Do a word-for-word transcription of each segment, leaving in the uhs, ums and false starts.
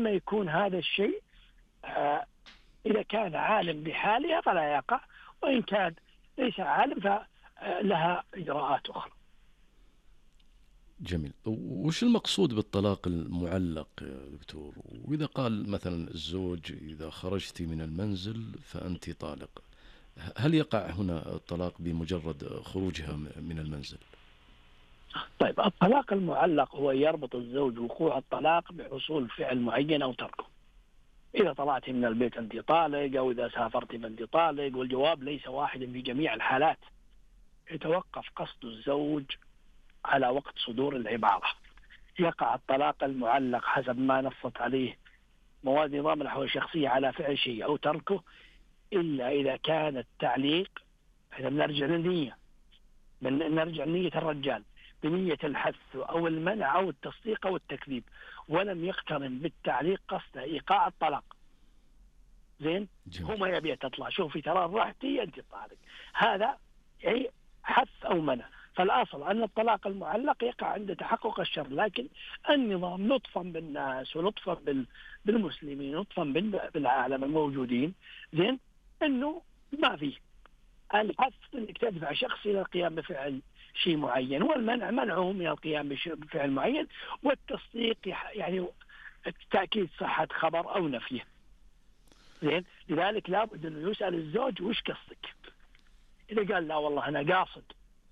إما يكون هذا الشيء آه إذا كان عالم بحالها فلا يقع، وإن كان ليس عالم فلها إجراءات أخرى. جميل. وش المقصود بالطلاق المعلق يا دكتور؟ وإذا قال مثلا الزوج إذا خرجت من المنزل فأنت طالق، هل يقع هنا الطلاق بمجرد خروجها من المنزل؟ طيب، الطلاق المعلق هو يربط الزوج وقوع الطلاق بحصول فعل معين أو تركه. إذا طلعت من البيت أنت طالق، أو إذا سافرت فأنت طالق، والجواب ليس واحدا في جميع الحالات. يتوقف قصد الزوج على وقت صدور العبارة. يقع الطلاق المعلق حسب ما نصت عليه مواد نظام الأحوال الشخصية على فعل شيء أو تركه، إلا إذا كان التعليق، إذا بنرجع للنية، نرجع لنية الرجال بنية الحث أو المنع أو التصديق أو التكذيب، ولم يقترن بالتعليق قصد إيقاع الطلاق. زين، هو ما يبي تطلع، شوفي ترى راحتي أنت طالق، هذا يعني حث أو منع. فالأصل أن الطلاق المعلق يقع عند تحقق الشر، لكن النظام لطفا بالناس ولطفا بالمسلمين ولطفا بالعالم الموجودين، زين، أنه ما فيه الحث أنك تدفع شخص إلى القيام بفعل شيء معين، والمنع منعه من القيام بفعل معين، والتصديق يعني تأكيد صحة خبر أو نفيه. زين، لذلك لابد أنه يسأل الزوج وش قصدك. إذا قال لا والله أنا قاصد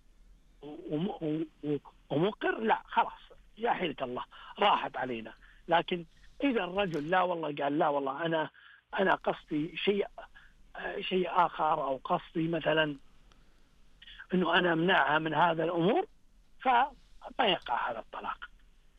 ومقر، لا خلاص يا حيلة الله راحت علينا. لكن إذا الرجل لا والله قال لا والله أنا أنا قصدي شيء شيء آخر، أو قصدي مثلا أنه أنا أمنعها من هذا الأمور، فما يقع هذا الطلاق.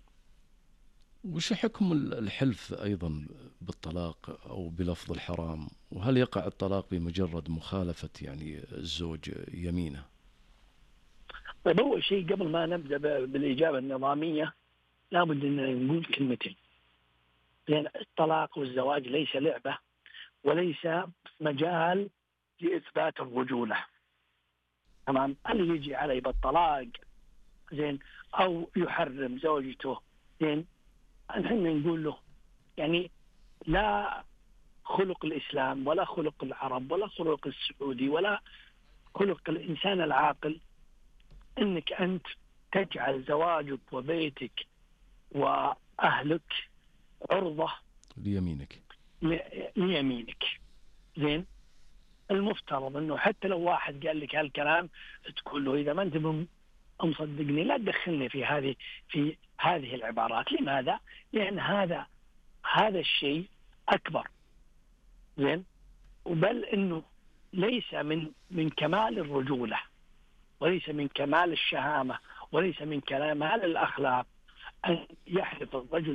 وش حكم الحلف أيضا بالطلاق أو بلفظ الحرام؟ وهل يقع الطلاق بمجرد مخالفة يعني الزوج يمينه؟ طيب، أول شيء قبل ما نبدأ بالإجابة النظامية لابد أن نقول كلمتين، لأن الطلاق والزواج ليس لعبة وليس مجال لإثبات الرجولة. تمام، اللي يجي علي بالطلاق زين أو يحرم زوجته، زين، نحن نقول له يعني لا خلق الإسلام ولا خلق العرب ولا خلق السعودي ولا خلق الإنسان العاقل أنك أنت تجعل زواجك وبيتك وأهلك عرضة ليمينك ليمينك. زين، المفترض أنه حتى لو واحد قال لك هالكلام تقول له إذا ما أنت مصدقني لا تدخلني في هذه في هذه العبارات. لماذا؟ لأن هذا هذا الشيء أكبر. زين، وبل أنه ليس من من كمال الرجولة، وليس من كمال الشهامة، وليس من كمال الأخلاق أن يحلف الرجل.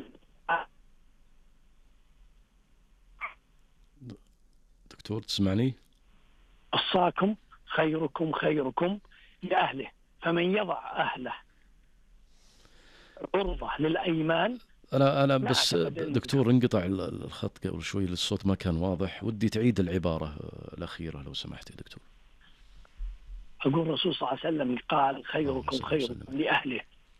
دكتور تسمعني؟ أصاكم خيركم خيركم لأهله، فمن يضع أهله عرضة للأيمان. أنا أنا بس دكتور انقطع الخط قبل شوي، الصوت ما كان واضح، ودي تعيد العبارة الأخيرة لو سمحت يا دكتور. أقول الرسول صلى الله عليه وسلم قال خيركم خيركم لأهله،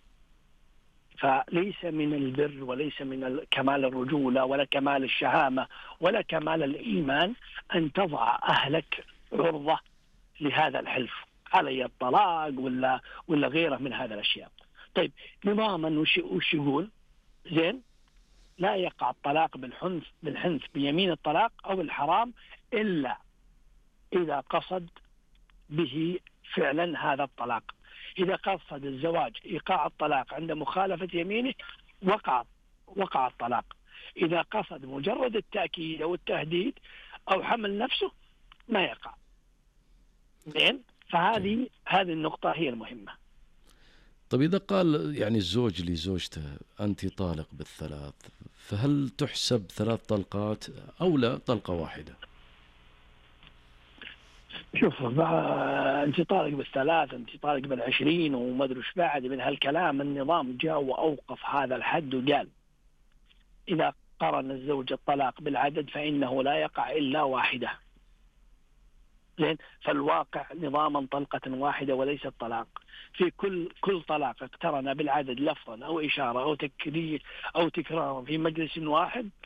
فليس من البر وليس من كمال الرجولة ولا كمال الشهامة ولا كمال الإيمان أن تضع أهلك عرضة لهذا الحلف علي الطلاق ولا ولا غيره من هذا الأشياء. طيب، نظاما وش وش يقول؟ زين، لا يقع الطلاق بالحنث بالحنث بيمين الطلاق أو الحرام إلا إذا قصد به فعلا هذا الطلاق. إذا قصد الزواج إيقاع الطلاق عند مخالفة يمينه وقع وقع الطلاق. إذا قصد مجرد التأكيد أو التهديد أو حمل نفسه ما يقع. زين، فهذه هذه النقطة هي المهمة. طيب، إذا قال يعني الزوج لزوجته أنت طالق بالثلاث، فهل تحسب ثلاث طلقات أو لا طلقة واحدة؟ شوف، أنت طالق بالثلاث، أنت طالق بالعشرين وما أدري وش بعد من هالكلام. النظام جاء وأوقف هذا الحد وقال إذا قرن الزوج الطلاق بالعدد فإنه لا يقع إلا واحدة. زين، فالواقع نظاما طلقة واحدة وليس الطلاق. في كل كل طلاق اقترن بالعدد لفظا أو إشارة أو تكرير أو تكرار في مجلس واحد